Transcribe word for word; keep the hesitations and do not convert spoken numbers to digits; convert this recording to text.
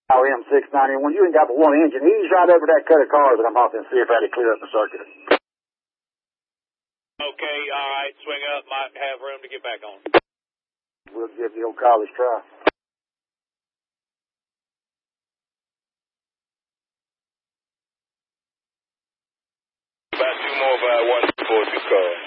M six ninety-one, you ain't got but one engine. Ease right over that cut of cars that I'm hopping and see if that'll clear up the circuit. Okay, all right, swing up, might have room to get back on. We'll give the old college try. About two more by one four two cars.